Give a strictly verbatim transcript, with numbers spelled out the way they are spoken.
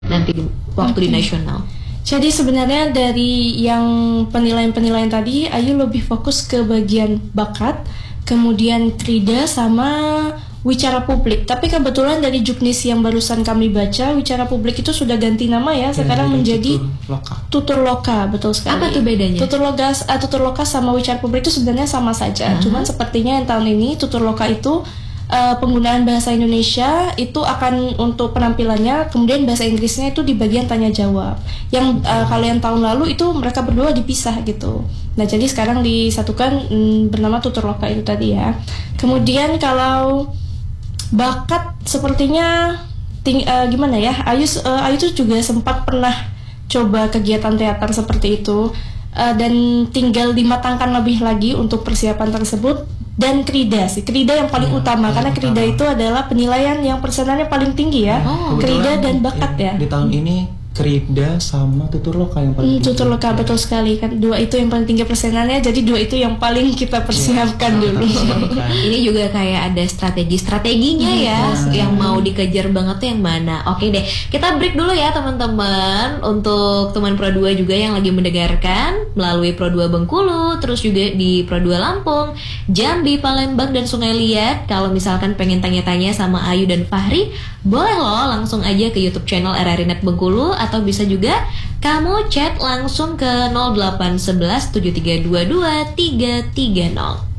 nanti di, waktu Okay. di nasional? Jadi sebenarnya dari yang penilaian-penilaian tadi, Ayu lebih fokus ke bagian bakat, kemudian krida sama wicara publik. Tapi kebetulan dari Juknis yang barusan kami baca, wicara publik itu sudah ganti nama ya, sekarang jadi menjadi tutur loka. tutur loka, betul sekali. Apa tuh bedanya? Tutur loka, uh, tutur loka sama wicara publik itu sebenarnya sama saja. Aha. Cuman sepertinya yang tahun ini tutur loka itu uh, penggunaan bahasa Indonesia itu akan untuk penampilannya, kemudian bahasa Inggrisnya itu di bagian tanya jawab. Yang uh, kalau yang tahun lalu itu mereka berdua dipisah gitu. Nah jadi sekarang disatukan mm, bernama tutur loka itu tadi ya. Kemudian kalau bakat sepertinya ting, uh, gimana ya? Ayu uh, Ayu tuh juga sempat pernah coba kegiatan teater seperti itu, uh, dan tinggal dimatangkan lebih lagi untuk persiapan tersebut. Dan krida sih, krida yang paling Ya, utama paling karena krida utama. itu adalah penilaian yang persenannya paling tinggi ya. Oh, krida Kebetulan dan bakat di, ya. Di tahun ini krida sama tutur loka yang Hmm, paling tinggi. tutur loka Ya. betul sekali kan, dua itu yang paling tinggi persenannya, jadi dua itu yang paling kita persiapkan Ya, dulu. kita persiapkan. Ini juga kayak ada strategi-strateginya ya, Hmm. yang mau dikejar banget tuh yang mana. Oke deh, kita break dulu ya teman-teman. Untuk teman Pro dua juga yang lagi mendengarkan melalui Pro dua Bengkulu, terus juga di Pro dua Lampung, Jambi, Palembang, dan Sungai Liat. Kalau misalkan pengen tanya-tanya sama Ayu dan Fahri, boleh loh langsung aja ke YouTube channel R R I Net Bengkulu, atau bisa juga kamu chat langsung ke nol delapan satu satu tujuh tiga dua dua tiga tiga nol.